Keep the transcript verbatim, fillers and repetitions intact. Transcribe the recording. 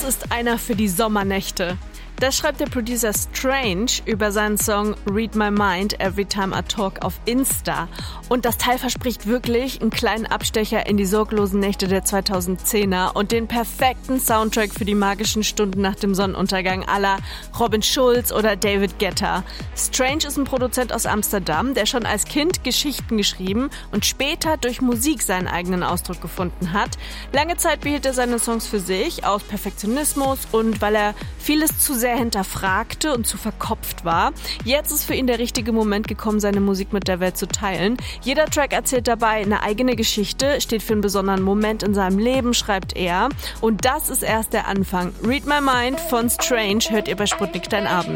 ist einer für die Sommernächte. Das schreibt der Producer Strange über seinen Song Read My Mind Every Time I Talk auf Insta. Und das Teil verspricht wirklich einen kleinen Abstecher in die sorglosen Nächte der zweitausendzehner und den perfekten Soundtrack für die magischen Stunden nach dem Sonnenuntergang à la Robin Schulz oder David Guetta. Strange ist ein Produzent aus Amsterdam, der schon als Kind Geschichten geschrieben und später durch Musik seinen eigenen Ausdruck gefunden hat. Lange Zeit behielt er seine Songs für sich, aus Perfektionismus und weil er vieles zu sehr hinterfragte und zu verkopft war. Jetzt ist für ihn der richtige Moment gekommen, seine Musik mit der Welt zu teilen. Jeder Track erzählt dabei eine eigene Geschichte, steht für einen besonderen Moment in seinem Leben, schreibt er. Und das ist erst der Anfang. Read My Mind von Strange hört ihr bei Sputnik Dein Abend.